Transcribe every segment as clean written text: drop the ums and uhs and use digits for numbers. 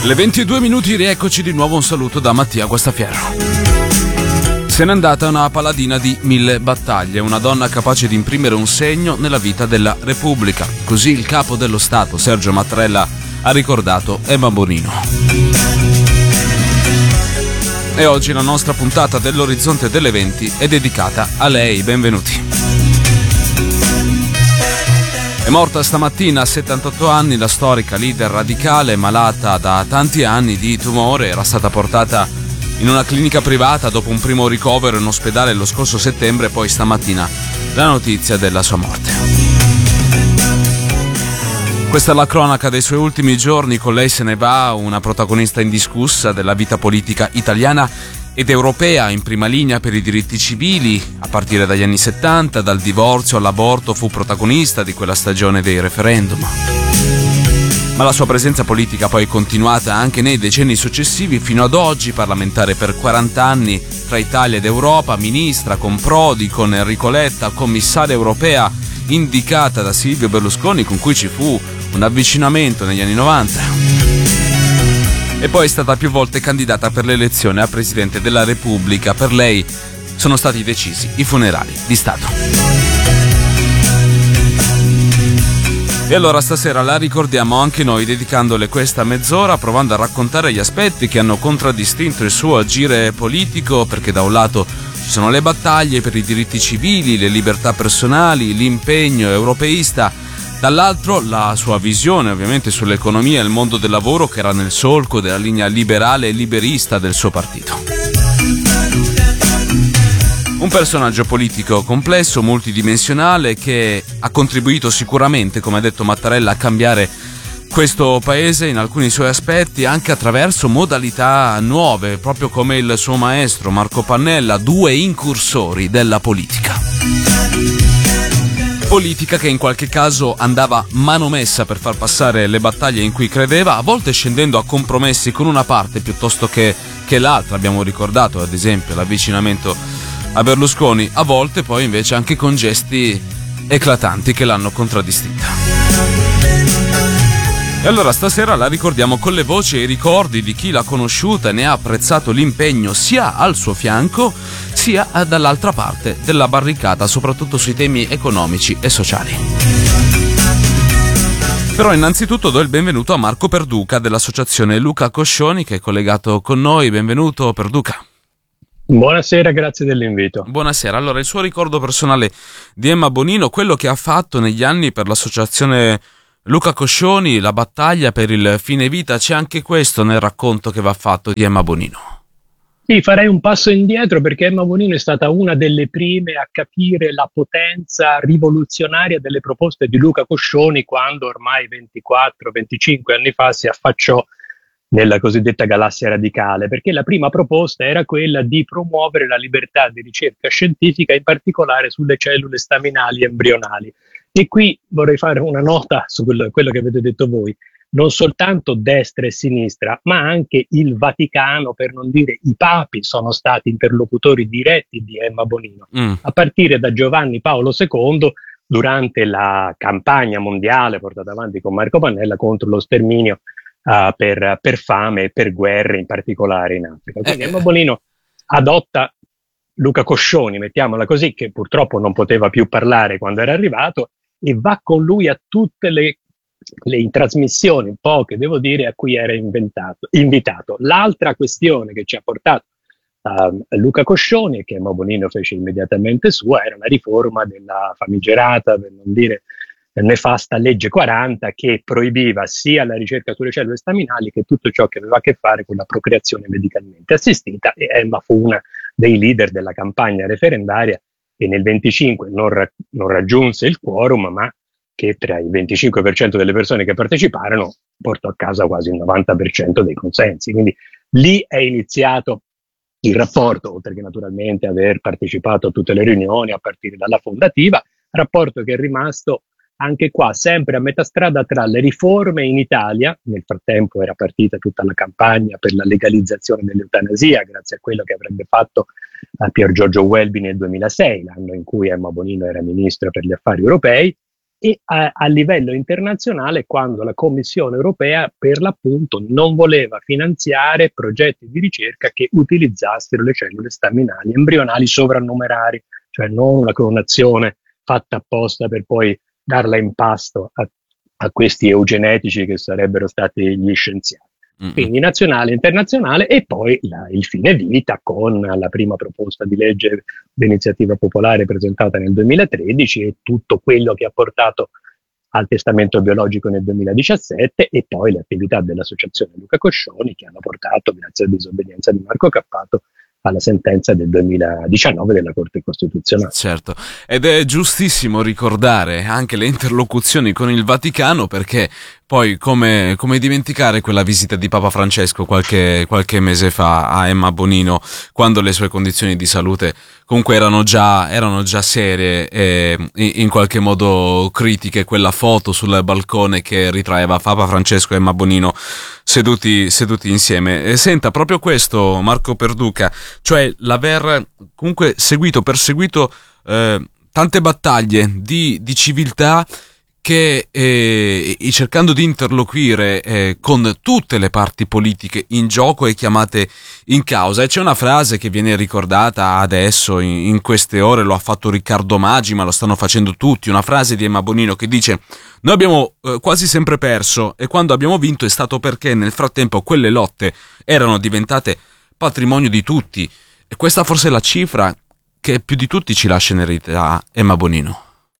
Le 22 minuti, rieccoci di nuovo, un saluto da Mattia Guastaferro. Se n'è andata una paladina di 1000 battaglie, una donna capace di imprimere un segno nella vita della Repubblica. Così il capo dello Stato, Sergio Mattarella, ha ricordato Emma Bonino. E oggi la nostra puntata dell'Orizzonte delle 20 è dedicata a lei. Benvenuti. È morta stamattina a 78 anni la storica leader radicale, malata da tanti anni di tumore. Era stata portata in una clinica privata dopo un primo ricovero in ospedale lo scorso settembre, poi stamattina la notizia della sua morte. Questa è la cronaca dei suoi ultimi giorni. Con lei se ne va una protagonista indiscussa della vita politica italiana ed europea, in prima linea per i diritti civili. A partire dagli anni 70, dal divorzio all'aborto, fu protagonista di quella stagione dei referendum. Ma la sua presenza politica poi è continuata anche nei decenni successivi, fino ad oggi, parlamentare per 40 anni tra Italia ed Europa, ministra con Prodi, con Enrico Letta, commissaria europea indicata da Silvio Berlusconi, con cui ci fu un avvicinamento negli anni 90. E poi è stata più volte candidata per l'elezione a Presidente della Repubblica. Per lei sono stati decisi i funerali di Stato. E allora stasera la ricordiamo anche noi, dedicandole questa mezz'ora, provando a raccontare gli aspetti che hanno contraddistinto il suo agire politico, perché da un lato ci sono le battaglie per i diritti civili, le libertà personali, l'impegno europeista, dall'altro la sua visione ovviamente sull'economia e il mondo del lavoro, che era nel solco della linea liberale e liberista del suo partito. Un personaggio politico complesso, multidimensionale, che ha contribuito sicuramente, come ha detto Mattarella, a cambiare questo paese in alcuni suoi aspetti, anche attraverso modalità nuove, proprio come il suo maestro Marco Pannella, due incursori della politica. Politica che in qualche caso andava manomessa per far passare le battaglie in cui credeva, a volte scendendo a compromessi con una parte piuttosto che l'altra. Abbiamo ricordato ad esempio l'avvicinamento a Berlusconi, a volte poi invece anche con gesti eclatanti che l'hanno contraddistinta. E allora stasera la ricordiamo con le voci e i ricordi di chi l'ha conosciuta e ne ha apprezzato l'impegno sia al suo fianco sia dall'altra parte della barricata, soprattutto sui temi economici e sociali. Però innanzitutto do il benvenuto a Marco Perduca dell'associazione Luca Coscioni, che è collegato con noi. Benvenuto Perduca. Buonasera, grazie dell'invito. Buonasera. Allora, il suo ricordo personale di Emma Bonino, quello che ha fatto negli anni per l'associazione Luca Coscioni, la battaglia per il fine vita, c'è anche questo nel racconto che va fatto di Emma Bonino? Sì, farei un passo indietro, perché Emma Bonino è stata una delle prime a capire la potenza rivoluzionaria delle proposte di Luca Coscioni, quando ormai 24-25 anni fa si affacciò nella cosiddetta galassia radicale, perché la prima proposta era quella di promuovere la libertà di ricerca scientifica, in particolare sulle cellule staminali embrionali. E qui vorrei fare una nota su quello che avete detto voi. Non soltanto destra e sinistra, ma anche il Vaticano, per non dire i papi, sono stati interlocutori diretti di Emma Bonino, a partire da Giovanni Paolo II durante la campagna mondiale portata avanti con Marco Pannella contro lo sterminio per fame e per guerre, in particolare in Africa. Quindi Emma Bonino adotta Luca Coscioni, mettiamola così, che purtroppo non poteva più parlare quando era arrivato, e va con lui a tutte le trasmissioni, poche devo dire, a cui era invitato. L'altra questione che ci ha portato Luca Coscioni, e che Emma Bonino fece immediatamente sua, era una riforma della famigerata, per non dire nefasta, legge 40, che proibiva sia la ricerca sulle cellule staminali che tutto ciò che aveva a che fare con la procreazione medicalmente assistita. E Emma fu una dei leader della campagna referendaria, e nel 25 non raggiunse il quorum, ma che tra il 25% delle persone che parteciparono portò a casa quasi il 90% dei consensi. Quindi lì è iniziato il rapporto, oltre che naturalmente aver partecipato a tutte le riunioni a partire dalla fondativa, rapporto che è rimasto anche qua sempre a metà strada tra le riforme in Italia. Nel frattempo era partita tutta la campagna per la legalizzazione dell'eutanasia, grazie a quello che avrebbe fatto Pier Giorgio Welby nel 2006, l'anno in cui Emma Bonino era ministro per gli affari europei, e a livello internazionale quando la Commissione europea per l'appunto non voleva finanziare progetti di ricerca che utilizzassero le cellule staminali embrionali sovrannumerari, cioè non una clonazione fatta apposta per poi darla in pasto a questi eugenetici che sarebbero stati gli scienziati. Quindi nazionale e internazionale, e poi il fine vita con la prima proposta di legge d'iniziativa popolare presentata nel 2013 e tutto quello che ha portato al testamento biologico nel 2017 e poi le attività dell'associazione Luca Coscioni che hanno portato, grazie alla disobbedienza di Marco Cappato, alla sentenza del 2019 della Corte Costituzionale. Certo, ed è giustissimo ricordare anche le interlocuzioni con il Vaticano, perché poi come dimenticare quella visita di Papa Francesco qualche mese fa a Emma Bonino, quando le sue condizioni di salute comunque erano già serie e in qualche modo critiche. Quella foto sul balcone che ritraeva Papa Francesco e Emma Bonino seduti insieme. E senta, proprio questo, Marco Perduca, cioè l'aver comunque perseguito tante battaglie di civiltà, che cercando di interloquire con tutte le parti politiche in gioco e chiamate in causa. E c'è una frase che viene ricordata adesso, in queste ore, lo ha fatto Riccardo Maggi, ma lo stanno facendo tutti, una frase di Emma Bonino che dice: noi abbiamo quasi sempre perso, e quando abbiamo vinto è stato perché nel frattempo quelle lotte erano diventate patrimonio di tutti. E questa forse è la cifra che più di tutti ci lascia in eredità Emma Bonino.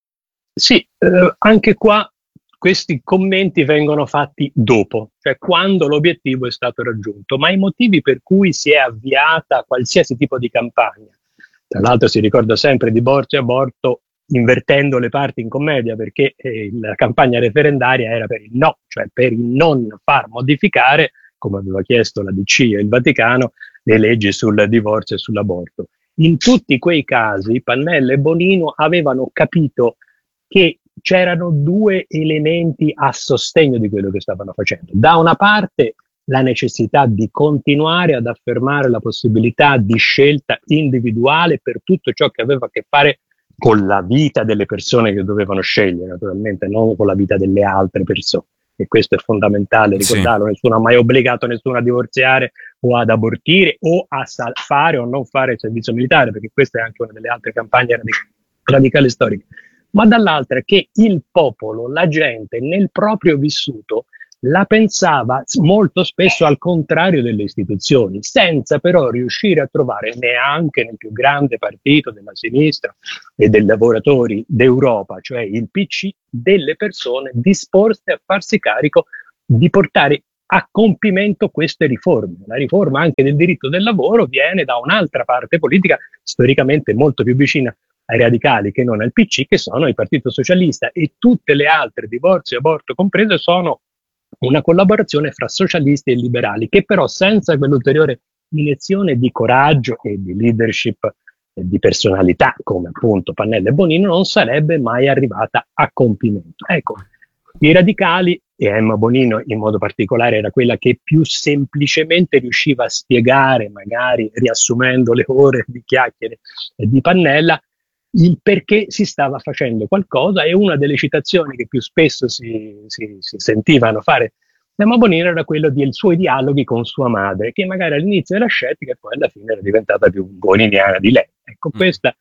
Sì, anche qua questi commenti vengono fatti dopo, cioè quando l'obiettivo è stato raggiunto, ma i motivi per cui si è avviata qualsiasi tipo di campagna, tra l'altro si ricorda sempre divorzio e aborto invertendo le parti in commedia, perché la campagna referendaria era per il no, cioè per il non far modificare, come aveva chiesto la DC e il Vaticano, le leggi sul divorzio e sull'aborto. In tutti quei casi Pannella e Bonino avevano capito che c'erano due elementi a sostegno di quello che stavano facendo. Da una parte la necessità di continuare ad affermare la possibilità di scelta individuale per tutto ciò che aveva a che fare con la vita delle persone che dovevano scegliere, naturalmente non con la vita delle altre persone. E questo è fondamentale ricordarlo. Sì. Nessuno ha mai obbligato nessuno a divorziare o ad abortire o a fare o non fare il servizio militare, perché questa è anche una delle altre campagne radicali storiche. Ma dall'altra che il popolo, la gente, nel proprio vissuto la pensava molto spesso al contrario delle istituzioni, senza però riuscire a trovare neanche nel più grande partito della sinistra e dei lavoratori d'Europa, cioè il PC, delle persone disposte a farsi carico di portare a compimento queste riforme. La riforma anche del diritto del lavoro viene da un'altra parte politica storicamente molto più vicina ai radicali che non al PC, che sono il Partito Socialista, e tutte le altre, divorzio e aborto comprese, sono una collaborazione fra socialisti e liberali, che però senza quell'ulteriore iniezione di coraggio e di leadership e di personalità come appunto Pannella e Bonino non sarebbe mai arrivata a compimento. Ecco, i radicali, e Emma Bonino in modo particolare era quella che più semplicemente riusciva a spiegare, magari riassumendo le ore di chiacchiere di Pannella, il perché si stava facendo qualcosa, e una delle citazioni che più spesso si sentivano fare Emma Bonino era quello dei suoi dialoghi con sua madre, che magari all'inizio era scettica e poi alla fine era diventata più boniniana di lei. Ecco, questa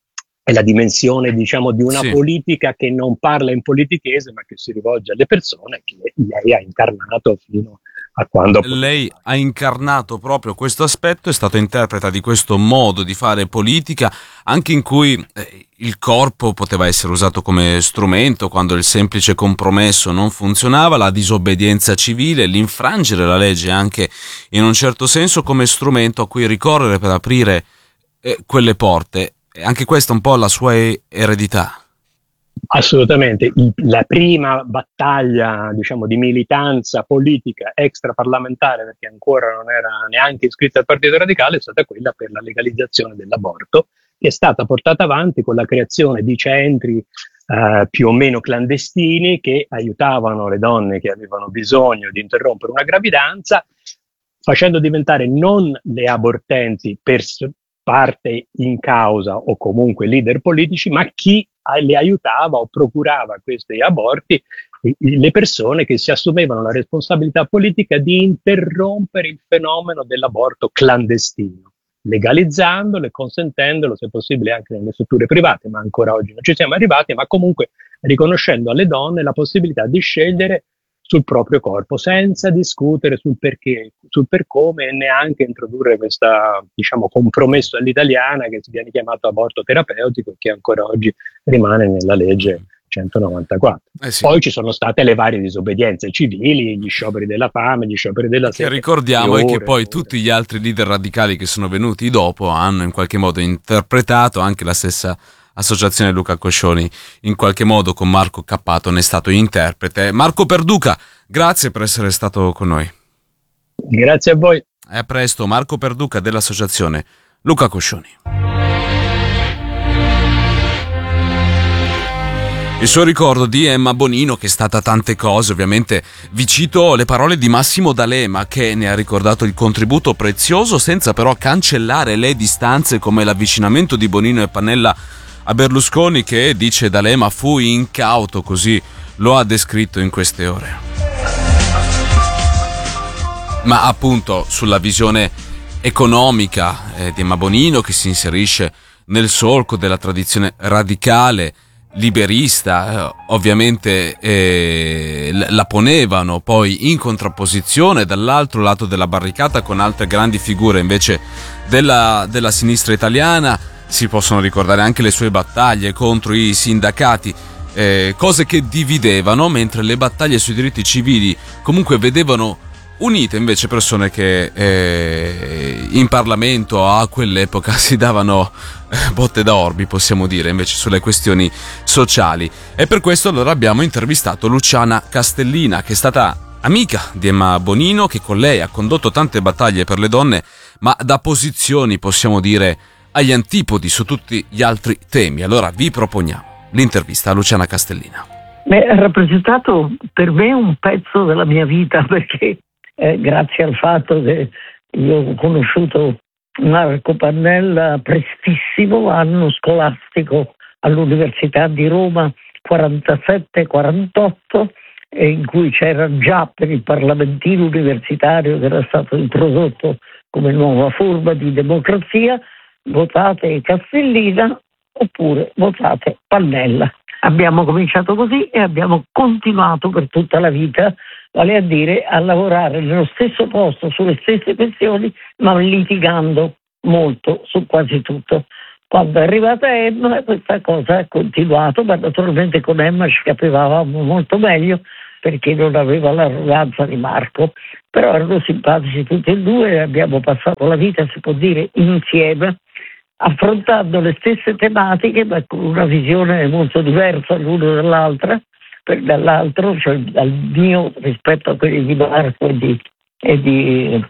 è la dimensione, diciamo, di una politica che non parla in politichese, ma che si rivolge alle persone, che lei ha incarnato fino a quando... Lei ha incarnato proprio questo aspetto, è stato interprete di questo modo di fare politica, anche in cui il corpo poteva essere usato come strumento quando il semplice compromesso non funzionava, la disobbedienza civile, l'infrangere la legge anche in un certo senso come strumento a cui ricorrere per aprire quelle porte. Anche questa è un po' la sua eredità. Assolutamente, la prima battaglia, diciamo, di militanza politica extraparlamentare, perché ancora non era neanche iscritta al Partito Radicale, è stata quella per la legalizzazione dell'aborto, che è stata portata avanti con la creazione di centri più o meno clandestini che aiutavano le donne che avevano bisogno di interrompere una gravidanza, facendo diventare non le abortenti parte in causa o comunque leader politici, ma chi le aiutava o procurava questi aborti, le persone che si assumevano la responsabilità politica di interrompere il fenomeno dell'aborto clandestino, legalizzandolo e consentendolo, se possibile, anche nelle strutture private, ma ancora oggi non ci siamo arrivati, ma comunque riconoscendo alle donne la possibilità di scegliere sul proprio corpo, senza discutere sul perché, sul per come, e neanche introdurre questa, diciamo, compromesso all'italiana che si viene chiamato aborto terapeutico, che ancora oggi rimane nella legge 194. Sì. Poi ci sono state le varie disobbedienze civili, gli scioperi della fame, gli scioperi della sete. Che ricordiamo è che poi tutti gli altri leader radicali che sono venuti dopo hanno in qualche modo interpretato, anche la stessa associazione Luca Coscioni in qualche modo con Marco Cappato ne è stato interprete. Marco Perduca, grazie per essere stato con noi. Grazie a voi. E a presto. Marco Perduca dell'associazione Luca Coscioni. Il suo ricordo di Emma Bonino, che è stata tante cose, ovviamente vi cito le parole di Massimo D'Alema, che ne ha ricordato il contributo prezioso senza però cancellare le distanze, come l'avvicinamento di Bonino e Pannella a Berlusconi, che, dice D'Alema, fu incauto, così lo ha descritto in queste ore. Ma appunto sulla visione economica di Emma Bonino, che si inserisce nel solco della tradizione radicale liberista, ovviamente la ponevano poi in contrapposizione dall'altro lato della barricata con altre grandi figure invece della sinistra italiana. Si possono ricordare anche le sue battaglie contro i sindacati, cose che dividevano, mentre le battaglie sui diritti civili comunque vedevano unite invece persone che in Parlamento a quell'epoca si davano botte da orbi, possiamo dire, invece sulle questioni sociali. E per questo allora abbiamo intervistato Luciana Castellina, che è stata amica di Emma Bonino, che con lei ha condotto tante battaglie per le donne, ma da posizioni, possiamo dire, agli antipodi su tutti gli altri temi. Allora vi proponiamo l'intervista a Luciana Castellina. Ha rappresentato per me un pezzo della mia vita, perché grazie al fatto che io ho conosciuto Marco Pannella prestissimo, anno scolastico all'Università di Roma 47-48, in cui c'era già per il parlamentino universitario, che era stato introdotto come nuova forma di democrazia, votate Castellina oppure votate Pannella. Abbiamo cominciato così e abbiamo continuato per tutta la vita, vale a dire a lavorare nello stesso posto, sulle stesse questioni, ma litigando molto su quasi tutto. Quando è arrivata Emma, questa cosa ha continuato, ma naturalmente con Emma ci capivamo molto meglio, perché non aveva l'arroganza di Marco, però erano simpatici tutti e due e abbiamo passato la vita, si può dire, insieme, affrontando le stesse tematiche, ma con una visione molto diversa l'uno dall'altro, cioè dal mio rispetto a quelli di Marco e di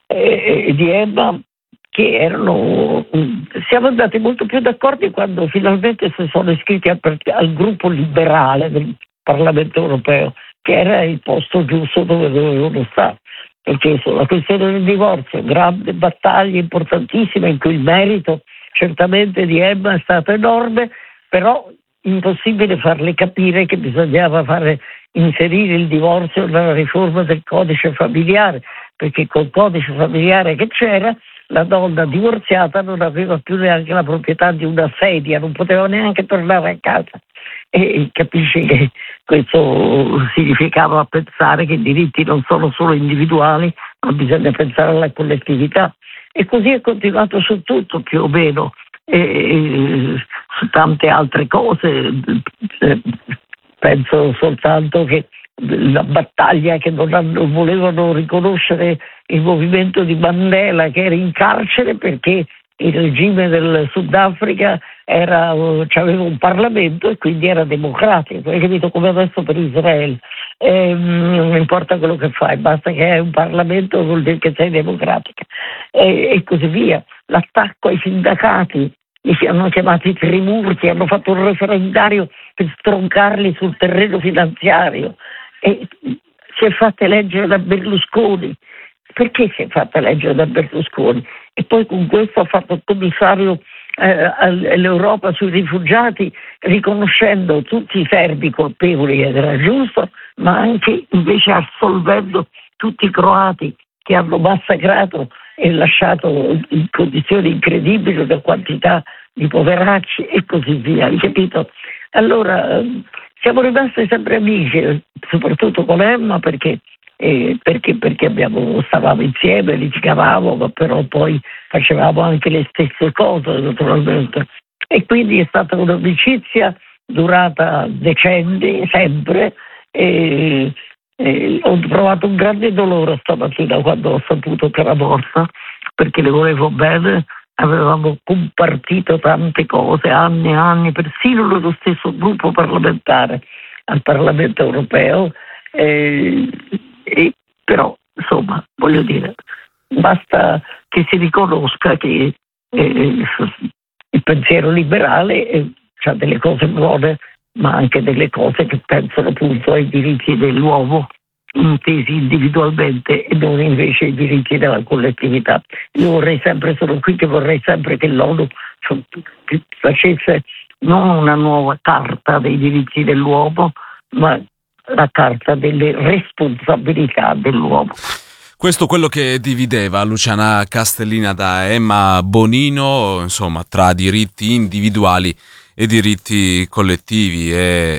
Emma, che erano, siamo andati molto più d'accordo quando finalmente si sono iscritti al gruppo liberale del Parlamento europeo, che era il posto giusto dove dovevano stare, perché sulla questione del divorzio, grande battaglia importantissima in cui il merito certamente di Emma è stato enorme, però impossibile farle capire che bisognava inserire il divorzio nella riforma del codice familiare, perché col codice familiare che c'era la donna divorziata non aveva più neanche la proprietà di una sedia, non poteva neanche tornare a casa. E capisci che questo significava pensare che i diritti non sono solo individuali, ma bisogna pensare alla collettività. E così è continuato su tutto, più o meno, su tante altre cose. Penso soltanto che la battaglia che non volevano riconoscere il movimento di Mandela, che era in carcere perché il regime del Sudafrica aveva un Parlamento e quindi era democratico, hai capito, come adesso per Israele. Non importa quello che fai, basta che hai un Parlamento, vuol dire che sei democratica, e così via. L'attacco ai sindacati, li hanno chiamati trimurti, hanno fatto un referendario per stroncarli sul terreno finanziario e si è fatta eleggere da Berlusconi. Perché si è fatta eleggere da Berlusconi? e poi con questo ha fatto il commissario all'Europa sui rifugiati, riconoscendo tutti i serbi colpevoli, ed era giusto, ma anche invece assolvendo tutti i croati che hanno massacrato e lasciato in condizioni incredibili una quantità di poveracci e così via, hai capito? Allora siamo rimasti sempre amici, soprattutto con Emma, perché stavamo insieme, litigavamo, ma però poi facevamo anche le stesse cose naturalmente, e quindi è stata un'amicizia durata decenni, sempre, e ho provato un grande dolore stamattina quando ho saputo che era morta, perché le volevo bene, avevamo compartito tante cose, anni e anni, persino nello stesso gruppo parlamentare al Parlamento europeo, però insomma, voglio dire, basta che si riconosca che il pensiero liberale ha delle cose buone, ma anche delle cose che pensano appunto ai diritti dell'uomo intesi individualmente e non invece ai diritti della collettività. Io sono qui che vorrei sempre che l'ONU facesse non una nuova carta dei diritti dell'uomo, ma la carta delle responsabilità dell'uomo. Questo è quello che divideva Luciana Castellina da Emma Bonino, insomma, tra diritti individuali e diritti collettivi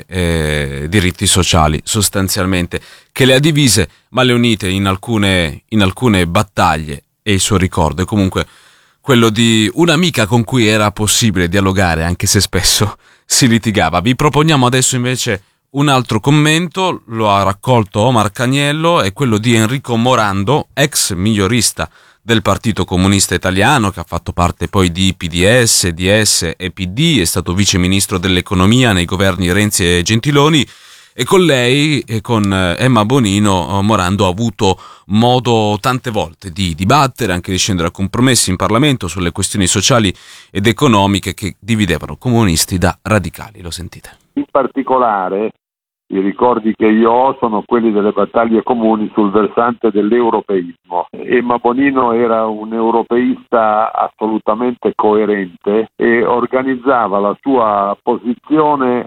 e diritti sociali, sostanzialmente, che le ha divise ma le unite in alcune battaglie, e il suo ricordo è comunque quello di un'amica con cui era possibile dialogare anche se spesso si litigava. Vi proponiamo adesso invece un altro commento, lo ha raccolto Omar Caniello, è quello di Enrico Morando, ex migliorista del Partito Comunista Italiano, che ha fatto parte poi di PDS, DS e PD, è stato vice ministro dell'economia nei governi Renzi e Gentiloni, e con lei e con Emma Bonino Morando ha avuto modo tante volte di dibattere, anche di scendere a compromessi in Parlamento sulle questioni sociali ed economiche che dividevano comunisti da radicali. Lo sentite. In particolare i ricordi che io ho sono quelli delle battaglie comuni sul versante dell'europeismo. Emma Bonino era un europeista assolutamente coerente e organizzava la sua posizione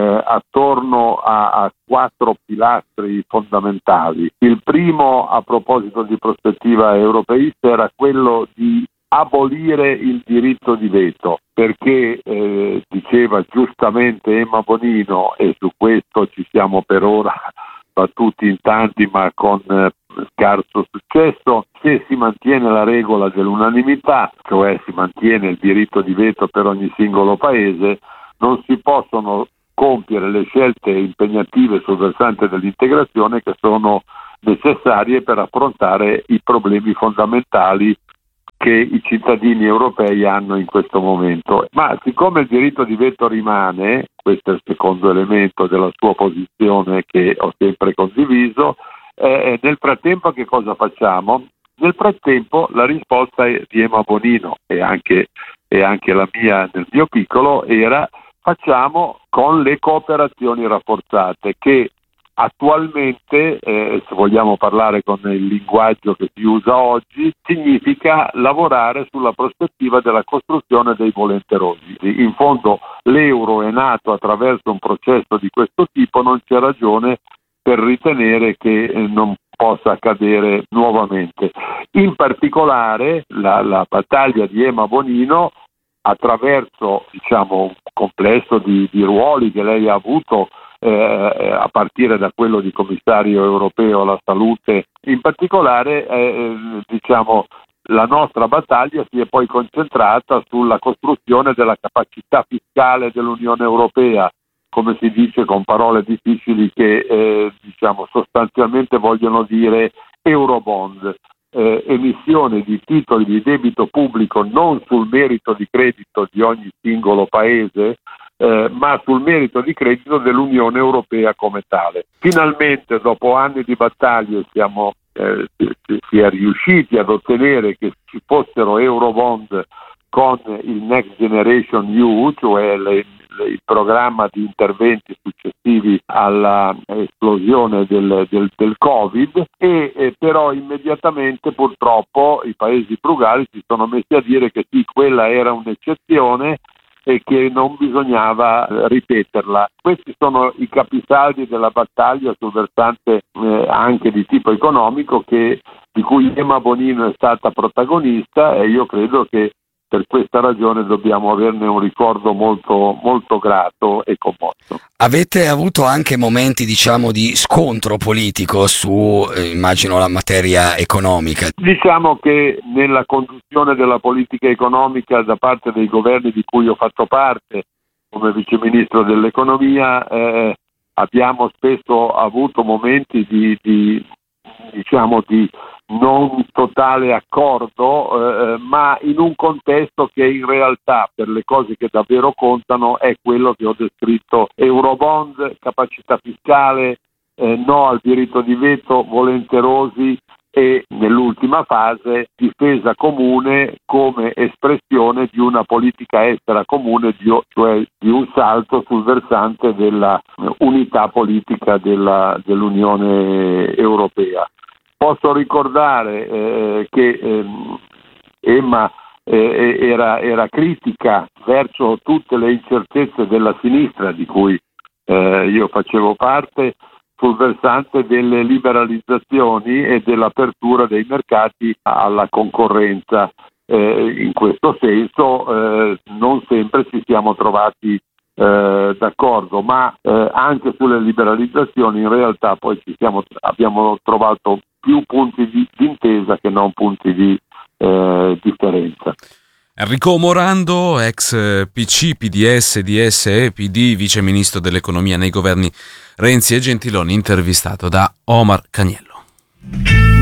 attorno a 4 pilastri fondamentali. Il primo, a proposito di prospettiva europeista, era quello di abolire il diritto di veto, perché diceva giustamente Emma Bonino, e su questo ci siamo per ora battuti in tanti ma con scarso successo, se si mantiene la regola dell'unanimità, cioè si mantiene il diritto di veto per ogni singolo paese, non si possono compiere le scelte impegnative sul versante dell'integrazione che sono necessarie per affrontare i problemi fondamentali che i cittadini europei hanno in questo momento. Ma siccome il diritto di veto rimane, questo è il secondo elemento della sua posizione che ho sempre condiviso, nel frattempo che cosa facciamo? Nel frattempo la risposta di Emma Bonino e anche la mia nel mio piccolo era: facciamo con le cooperazioni rafforzate, che attualmente, se vogliamo parlare con il linguaggio che si usa oggi, significa lavorare sulla prospettiva della costruzione dei volenterosi. In fondo l'euro è nato attraverso un processo di questo tipo, non c'è ragione per ritenere che non possa accadere nuovamente. In particolare la battaglia di Emma Bonino, attraverso un complesso di ruoli che lei ha avuto, a partire da quello di commissario europeo alla salute, in particolare la nostra battaglia si è poi concentrata sulla costruzione della capacità fiscale dell'Unione Europea, come si dice con parole difficili che sostanzialmente vogliono dire Eurobond, emissione di titoli di debito pubblico non sul merito di credito di ogni singolo paese, ma sul merito di credito dell'Unione Europea come tale. Finalmente, dopo anni di battaglie, si è riusciti ad ottenere che ci fossero Eurobond con il Next Generation EU, cioè il programma di interventi successivi alla esplosione del Covid e però immediatamente purtroppo i paesi frugali si sono messi a dire che sì, quella era un'eccezione e che non bisognava ripeterla. Questi sono i capisaldi della battaglia sul versante anche di tipo economico di cui Emma Bonino è stata protagonista, e io credo che per questa ragione dobbiamo averne un ricordo molto, molto grato e commosso. Avete avuto anche momenti, diciamo, di scontro politico su, immagino, la materia economica? Diciamo che nella conduzione della politica economica da parte dei governi di cui ho fatto parte come viceministro dell'economia abbiamo spesso avuto momenti di non totale accordo, ma in un contesto che in realtà per le cose che davvero contano è quello che ho descritto: Eurobond, capacità fiscale, no al diritto di veto, volenterosi e nell'ultima fase difesa comune come espressione di una politica estera comune, cioè di un salto sul versante della unità politica dell'Unione Europea. Posso ricordare che Emma era critica verso tutte le incertezze della sinistra di cui io facevo parte sul versante delle liberalizzazioni e dell'apertura dei mercati alla concorrenza. In questo senso non sempre ci siamo trovati d'accordo, ma anche sulle liberalizzazioni in realtà poi abbiamo trovato più punti di intesa che non punti di differenza. Enrico Morando, ex PC, PDS, DS e PD, vice ministro dell'economia nei governi Renzi e Gentiloni, intervistato da Omar Caniello.